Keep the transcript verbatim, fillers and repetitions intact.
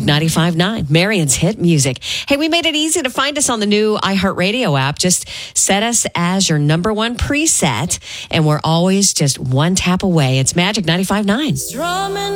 ninety-five point nine, Marion's hit music. Hey, we made it easy to find us on the new iHeartRadio app. Just set us as your number one preset, and we're always just one tap away. It's Magic ninety-five point nine.